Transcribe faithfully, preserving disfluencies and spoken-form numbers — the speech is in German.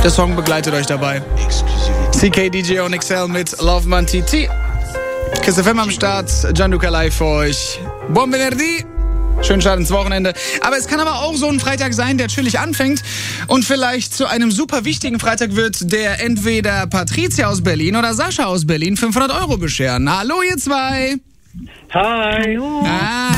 Der Song begleitet euch dabei. C K D J und X L mit Loveman T T. Kiss F M am Start, Gianluca live für euch. Buon Venerdì. Schönen Start ins Wochenende. Aber es kann aber auch so ein Freitag sein, der chillig anfängt und vielleicht zu einem super wichtigen Freitag wird, der entweder Patricia aus Berlin oder Sascha aus Berlin fünfhundert Euro bescheren. Hallo ihr zwei. Hi. Hallo. Ah,